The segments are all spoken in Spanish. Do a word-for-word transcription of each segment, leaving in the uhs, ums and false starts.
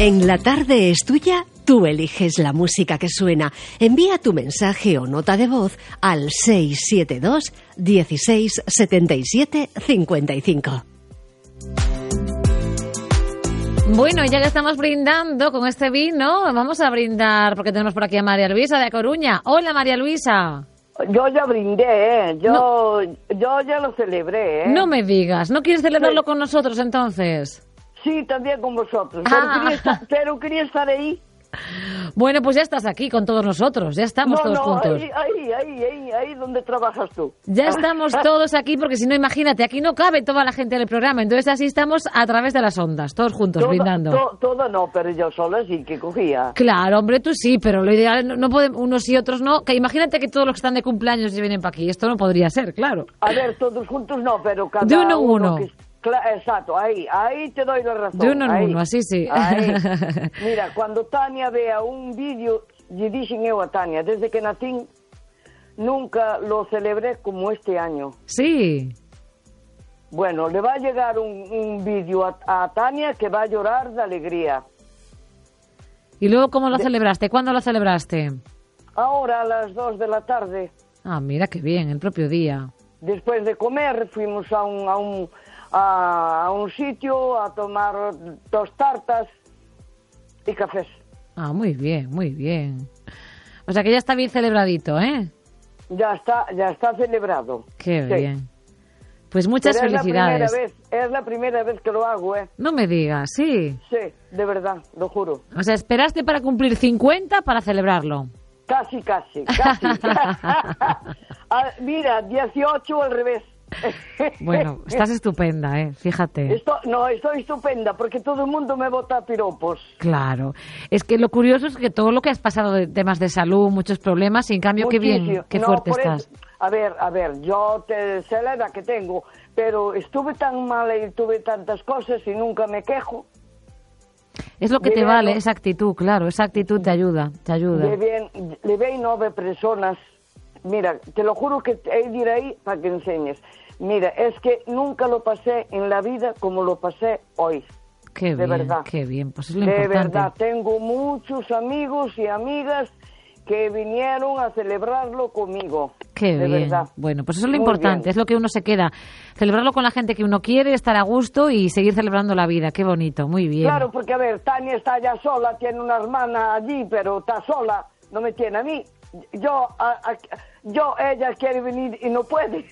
En La Tarde es Tuya, tú eliges la música que suena. Envía tu mensaje o nota de voz al seis siete dos, dieciséis, setenta y siete, cincuenta y cinco. Bueno, ya que estamos brindando con este vino, vamos a brindar porque tenemos por aquí a María Luisa de A Coruña. Hola, María Luisa. Yo ya brindé, ¿eh? Yo, no. yo ya lo celebré, ¿eh? No me digas, ¿no quieres celebrarlo sí. con nosotros entonces? Sí, también con vosotros, pero, ah. quería estar, pero quería estar ahí. Bueno, pues ya estás aquí con todos nosotros, ya estamos no, todos no, juntos. Ahí, ahí, ahí, ahí, ahí donde trabajas tú. Ya estamos todos aquí, porque si no, imagínate, aquí no cabe toda la gente del programa, entonces así estamos a través de las ondas, todos juntos, todo, brindando. To, todo no, pero yo sola sí que cogía. Claro, hombre, tú sí, pero lo ideal, no, no podemos, unos y otros no, que imagínate que todos los que están de cumpleaños vienen para aquí, esto no podría ser, claro. A ver, todos juntos no, pero cada de uno en uno... uno. Que... Exacto, ahí, ahí te doy la razón. De uno en ahí, uno, así sí. Ahí. Mira, cuando Tania vea un vídeo, lle dixen eu a Tania, desde que nacín, nunca lo celebré como este año. Sí. Bueno, le va a llegar un, un vídeo a, a Tania que va a llorar de alegría. ¿Y luego cómo lo de... celebraste? ¿Cuándo lo celebraste? Ahora a las dos de la tarde. Ah, mira qué bien, el propio día. Después de comer fuimos a un... A un A, a un sitio a tomar dos tartas y cafés. Ah, muy bien, muy bien. O sea que ya está bien celebradito, ¿eh? Ya está, ya está celebrado. Qué sí. bien. Pues muchas Pero felicidades. Es la, primera vez, es la primera vez que lo hago, ¿eh? No me digas, sí. Sí, de verdad, lo juro. O sea, esperaste para cumplir cincuenta para celebrarlo. Casi, casi, casi. Mira, dieciocho al revés. Bueno, estás estupenda, ¿eh? Fíjate. Esto, no, estoy estupenda porque todo el mundo me bota piropos. Claro. Es que lo curioso es que todo lo que has pasado de temas de salud, muchos problemas, y en cambio Muchísimo. qué bien, qué no, fuerte estás. Eso, a ver, a ver, yo te sé la edad que tengo, pero estuve tan mal y tuve tantas cosas y nunca me quejo. Es lo que le te ven, vale, esa actitud, claro, esa actitud te ayuda, te ayuda. Le ven, le ven nueve personas. Mira, te lo juro que he de ir ahí para que enseñes. Mira, es que nunca lo pasé en la vida como lo pasé hoy. Qué de bien, verdad. Qué bien, pues es lo de importante. De verdad, tengo muchos amigos y amigas que vinieron a celebrarlo conmigo. Qué de bien. Verdad. Bueno, pues eso es lo Muy importante, bien. es lo que uno se queda. Celebrarlo con la gente que uno quiere, estar a gusto y seguir celebrando la vida. Qué bonito, muy bien. Claro, porque a ver, Tania está ya sola, tiene una hermana allí, pero está sola, no me tiene a mí. Yo, a, a, yo ella quiere venir y no puede.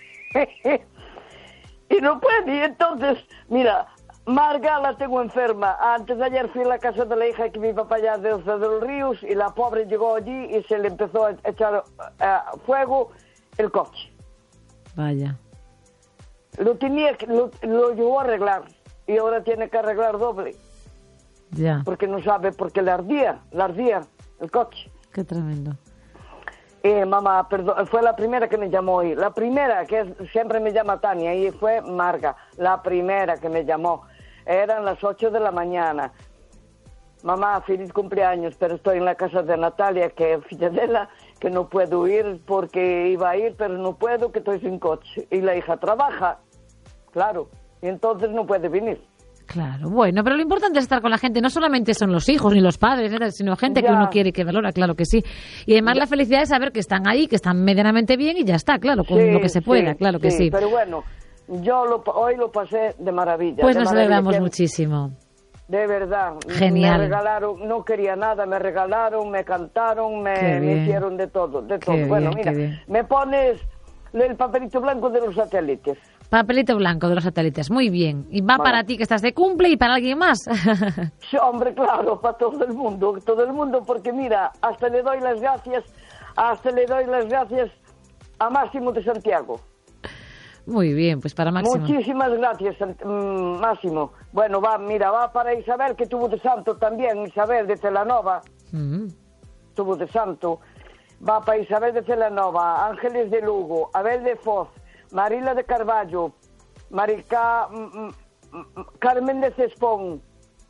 Y no puede, y entonces, mira, Marga la tengo enferma. Antes de ayer fui a la casa de la hija que mi papá ya de Oza de los Ríos y la pobre llegó allí y se le empezó a echar uh, fuego el coche. Vaya. Lo tenía, lo, lo llevó a arreglar y ahora tiene que arreglar doble. Ya. Porque no sabe, porque le ardía, le ardía el coche. Qué tremendo. Eh, mamá, perdón, fue la primera que me llamó hoy. La primera, que es, siempre me llama Tania, y fue Marga. La primera que me llamó. Eran las ocho de la mañana. Mamá, feliz cumpleaños, pero estoy en la casa de Natalia, que es filla de ella, que no puedo ir porque iba a ir, pero no puedo, que estoy sin coche. Y la hija trabaja, claro, y entonces no puede venir. Claro, bueno, pero lo importante es estar con la gente, no solamente son los hijos ni los padres, sino gente ya. que uno quiere y que valora, claro que sí. Y además ya. La felicidad es saber que están ahí, que están medianamente bien y ya está, claro, con sí, lo que se pueda, sí, claro que sí. sí. Pero bueno, yo lo, hoy lo pasé de maravilla. Pues de nos maravilla, alegramos que, muchísimo. De verdad. Genial. Me regalaron, no quería nada, me regalaron, me cantaron, me, me hicieron de todo, de todo. Qué bueno, bien, mira, me pones el papelito blanco de los satélites. Papelito blanco de los satélites, muy bien. Y va vale. Para ti que estás de cumple y para alguien más. Sí, hombre, claro, para todo el mundo, todo el mundo, porque mira, hasta le doy las gracias, hasta le doy las gracias a Máximo de Santiago. Muy bien, pues para Máximo. Muchísimas gracias, Máximo. Bueno, va, mira, va para Isabel, que tuvo de santo también, Isabel de Celanova. Mm. Tuvo de santo. Va para Isabel de Celanova, Ángeles de Lugo, Abel de Foz, Marila de Carballo, Marica, mm, mm, Carmen de Cespón,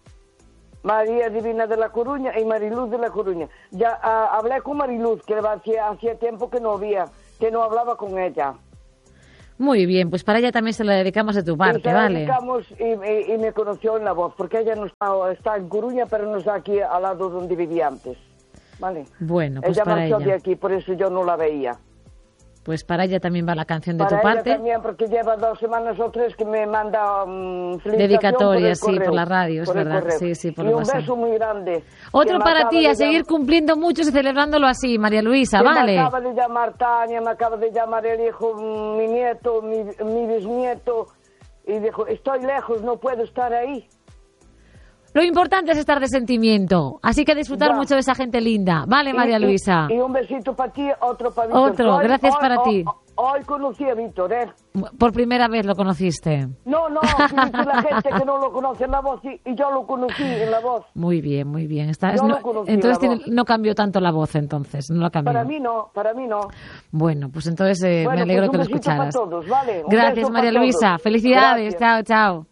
María Divina de La Coruña y Mariluz de La Coruña. Ya uh, hablé con Mariluz, que hacía, hacía tiempo que no había, que no hablaba con ella. Muy bien, pues para ella también se lo dedicamos de tu parte, y se ¿vale? dedicamos y, y, y me conoció en La Voz, porque ella no está, está en Coruña, pero no está aquí al lado donde vivía antes, ¿vale? Bueno, pues ella para marchó ella. de aquí, por eso yo no la veía. Pues para ella también va la canción de Para tu ella parte. también, porque lleva dos semanas o tres que me manda um, Dedicatorias, por sí, correo, por la radio, es por el verdad. correo. Sí, sí, por y lo un WhatsApp. beso muy grande. Otro Que me para acaba ti, de a seguir llam- cumpliendo muchos y celebrándolo así, María Luisa, que ¿vale? Me acaba de llamar Tania, me acaba de llamar el hijo, mi nieto, mi, mi bisnieto, y dijo, estoy lejos, no puedo estar ahí. Lo importante es estar de sentimiento, así que disfrutar Ya. mucho de esa gente linda. ¿Vale, María Y- y- Luisa? Y, un besito para ti, otro para Víctor. Otro, Hoy- gracias hoy- para hoy- ti. Hoy conocí a Víctor, ¿eh? Por primera vez lo conociste. No, no, que dice la gente que no lo conoce en La Voz, y, y yo lo conocí en La Voz. Muy bien, muy bien. Está, Yo no- lo conocí entonces la tiene- voz. no cambió tanto la voz, entonces. No la cambió. Para mí no, para mí no. Bueno, pues entonces eh, Bueno, me alegro pues un que lo besito escucharas. para todos, ¿vale? Un Gracias, beso María para Luisa. todos. Felicidades. Gracias. Chao, chao.